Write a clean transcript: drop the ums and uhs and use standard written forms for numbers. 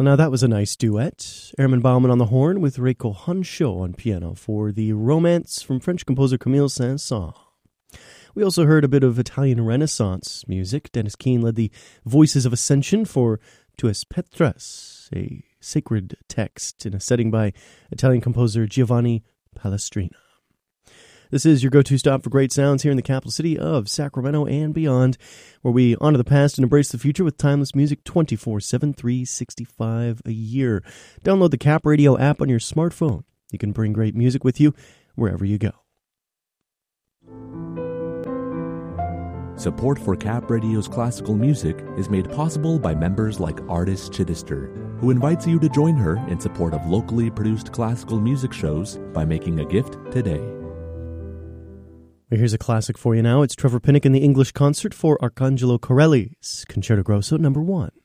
Well, now that was a nice duet. Herman Baumann on the horn with Reiko Hansho on piano for the Romance from French composer Camille Saint-Saëns. We also heard a bit of Italian Renaissance music. Dennis Keane led the Voices of Ascension for Tu es Petrus, a sacred text in a setting by Italian composer Giovanni Palestrina. This is your go-to stop for great sounds here in the capital city of Sacramento and beyond, where we honor the past and embrace the future with timeless music 24/7, 365 a year. Download the Cap Radio app on your smartphone. You can bring great music with you wherever you go. Support for Cap Radio's classical music is made possible by members like Artis Chittister, who invites you to join her in support of locally produced classical music shows by making a gift today. Here's a classic for you now. It's Trevor Pinnock in the English concert for Arcangelo Corelli's Concerto Grosso No. 1.